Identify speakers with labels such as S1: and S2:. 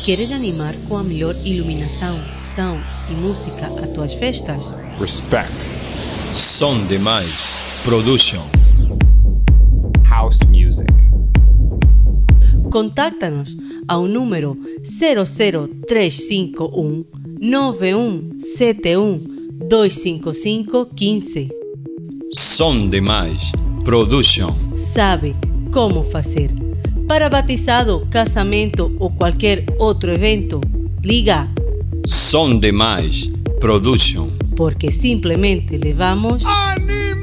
S1: Queres animar com a melhor iluminação, som e música a tuas festas?
S2: Respect. Som Demais Production.
S3: House music.
S1: Contáctanos ao número 00351 9171 255 15.
S2: Som Demais Production.
S1: Sabe como fazer. Para batizado, casamento ou qualquer outro evento, liga.
S2: Som Demais Production.
S1: Porque simplesmente levamos
S3: Anima!